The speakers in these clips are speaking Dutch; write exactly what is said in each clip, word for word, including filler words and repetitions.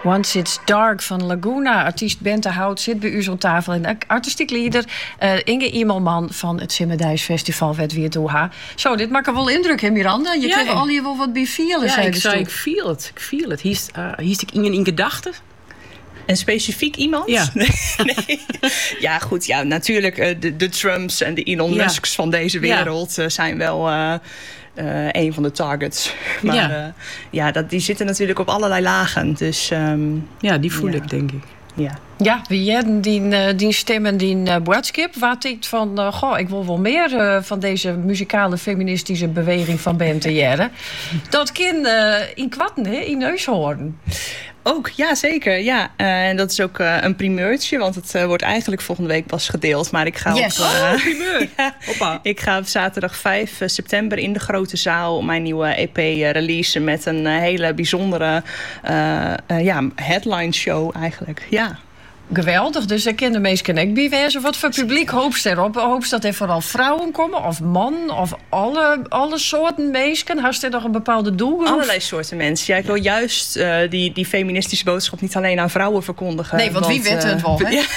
Once It's Dark van Laguna. Artiest Bente Hout zit bij u zo'n tafel. En artistiek leider uh, Inge Iemelman van het Simmerdijs Festival werd weer door haar. Zo, dit maakt er wel indruk, hè Miranda? Je ja, kreeg al hier wel wat bij vielen. Ja, ik zei, stoel. ik viel het. Ik viel het. Hier uh, ik Inge in gedachten. En specifiek iemand? Ja. nee. Ja, goed. Ja, natuurlijk uh, de, de Trumps en de Elon ja. Musks van deze wereld uh, zijn wel uh, uh, een van de targets. Maar ja, uh, ja dat, die zitten natuurlijk op allerlei lagen. Dus, um, ja, die voel ja. ik, denk ik. Ja. Ja, wie hebben die, uh, die stemmen, die uh, boodschap, waar denkt van, uh, goh, ik wil wel meer uh, van deze muzikale feministische beweging van Bente Jere. Dat kan uh, in kwatten, hè, in Neushoorn. Ook, ja zeker. Ja. Uh, en dat is ook uh, een primeurtje, want het uh, wordt eigenlijk volgende week pas gedeeld. Maar ik ga, yes. op, uh, oh, primeur. ja, Hoppa. ik ga op zaterdag vijf september in de grote zaal mijn nieuwe E P uh, releasen met een uh, hele bijzondere uh, uh, ja, headline show eigenlijk. Ja. Geweldig, dus daar kennen de meesten ook bij wezen. Wat voor publiek hoopst erop? Hoopst dat er vooral vrouwen komen? Of mannen? Of alle, alle soorten mensen? Hast er nog een bepaalde doelgroep? Allerlei soorten mensen. Ja, ik wil juist uh, die, die feministische boodschap niet alleen aan vrouwen verkondigen. Nee, want, want wie weet uh, het wel, hè? Ja.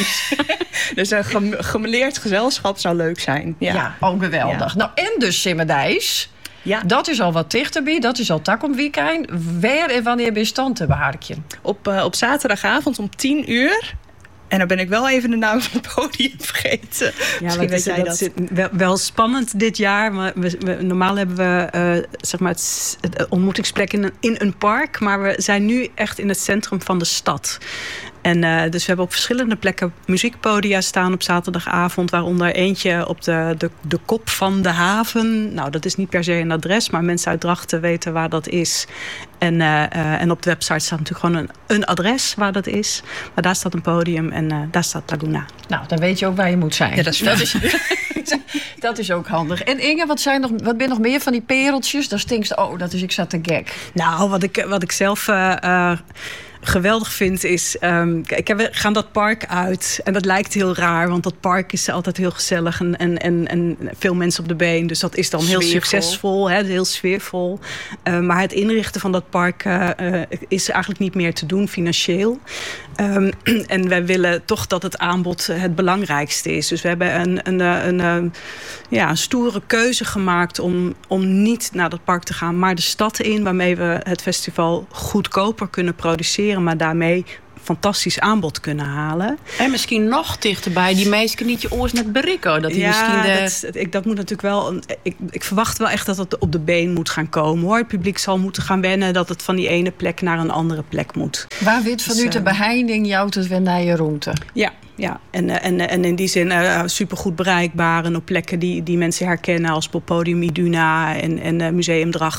Dus een gem- gemeleerd gezelschap zou leuk zijn. Ja, ja oh, geweldig. Ja. Nou, en dus Simmerdijs. Ja. Dat is al wat dichterbij, dat is al tak om weekend. Waar en wanneer ben je stand te beharkje? Op, uh, op zaterdagavond om tien uur. En dan ben ik wel even de naam van het podium vergeten. Ja, weet dat, dat. dat is wel, wel spannend dit jaar. Maar we, we, normaal hebben we uh, zeg maar het, het ontmoetingsplek in een, in een park. Maar we zijn nu echt in het centrum van de stad. En uh, dus we hebben op verschillende plekken muziekpodia staan op zaterdagavond. Waaronder eentje op de, de, de kop van de haven. Nou, dat is niet per se een adres, maar mensen uit Drachten weten waar dat is. En, uh, uh, en op de website staat natuurlijk gewoon een, een adres waar dat is. Maar daar staat een podium en uh, daar staat Laguna. Nou, dan weet je ook waar je moet zijn. Ja, dat is dat is, dat is ook handig. En Inge, wat zijn nog, wat ben nog meer van die pereltjes? Dan stinkst, oh, dat is ik zat te gek. Nou, wat ik, wat ik zelf Uh, uh, geweldig vind is, um, kijk, we gaan dat park uit. En dat lijkt heel raar, want dat park is altijd heel gezellig en, en, en, en veel mensen op de been. Dus dat is dan heel sfeervol. Succesvol, hè, heel sfeervol. Uh, maar het inrichten van dat park uh, uh, is eigenlijk niet meer te doen financieel. Um, en wij willen toch dat het aanbod het belangrijkste is. Dus we hebben een, een, een, een, ja, een stoere keuze gemaakt om, om niet naar dat park te gaan, maar de stad in, waarmee we het festival goedkoper kunnen produceren, maar daarmee fantastisch aanbod kunnen halen. En misschien nog dichterbij, die meesten niet je oors net berikken. Dat die ja, misschien de... dat, ik, dat moet natuurlijk wel. Ik, ik verwacht wel echt dat het op de been moet gaan komen, hoor. Het publiek zal moeten gaan wennen dat het van die ene plek naar een andere plek moet. Waar weet van dus, u de beheinding jou te weer naar je route? Ja. Ja, en, en, en in die zin uh, supergoed bereikbaar en op plekken die, die mensen herkennen als Podium Iduna en, en uh, Museum Drachten.